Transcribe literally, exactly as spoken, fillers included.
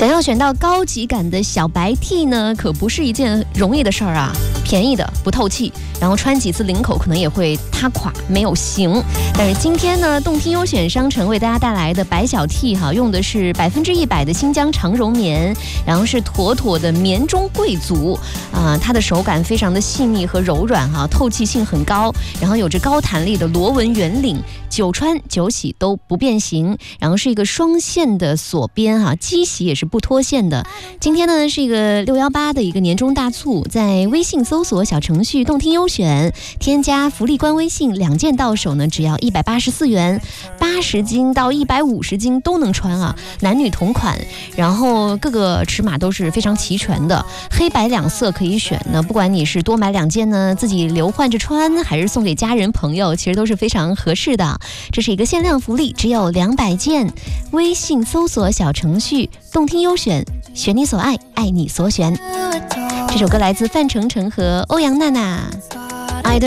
想要选到高级感的小白 T 呢，可不是一件容易的事儿啊。便宜的不透气，然后穿几次领口可能也会塌垮，没有型。但是今天呢，动听优选商城为大家带来的白小 T 哈，用的是百分之一百的新疆长绒棉，然后是妥妥的棉中贵族啊、呃，它的手感非常的细腻和柔软哈、啊，透气性很高，然后有着高弹力的螺纹圆领，久穿久洗都不变形，然后是一个双线的锁边哈、啊，机洗也是不脱线的。今天呢是一个六一八的一个年终大促，在微信搜索小程序动听优选，添加福利官微信，两件到手呢只要一百八十四元，八十斤到一百五十斤都能穿啊，男女同款，然后各个尺码都是非常齐全的，黑白两色可以选呢，不管你是多买两件呢，自己留换着穿，还是送给家人朋友，其实都是非常合适的。这是一个限量福利，只有两百件，微信搜索小程序动听优选，选你所爱，爱你所选。这首歌来自范丞丞和欧阳娜娜。